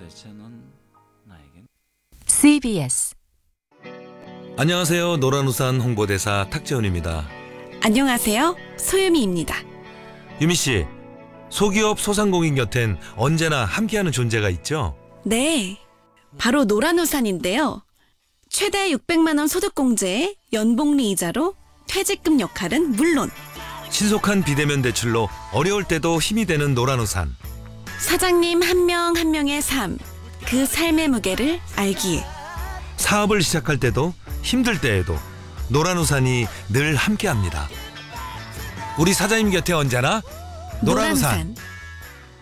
도대체 넌 나에겐 CBS 안녕하세요. 노란우산 홍보대사 탁재훈입니다. 안녕하세요. 소유미입니다. 유미 씨, 소기업 소상공인 곁엔 언제나 함께하는 존재가 있죠? 네, 바로 노란우산인데요. 최대 600만 원 소득공제에 연봉리 이자로 퇴직금 역할은 물론 신속한 비대면 대출로 어려울 때도 힘이 되는 노란우산. 사장님 한 명 한 명의 삶, 그 삶의 무게를 알기에 사업을 시작할 때도 힘들 때에도 노란우산이 늘 함께합니다. 우리 사장님 곁에 언제나 노란우산.